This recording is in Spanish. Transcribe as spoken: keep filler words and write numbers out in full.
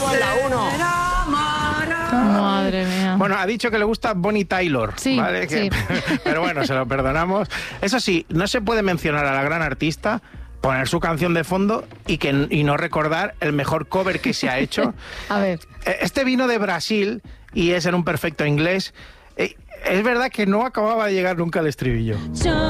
estuvo en la uno. Madre mía. Bueno, ha dicho que le gusta Bonnie Tyler, Sí, ¿vale? Que- sí. Pero bueno, se lo perdonamos. Eso sí, no se puede mencionar a la gran artista, poner su canción de fondo y, que, y no recordar el mejor cover que se ha hecho. A ver. Este vino de Brasil y es en un perfecto inglés. Eh, Es verdad que no acababa de llegar nunca al estribillo.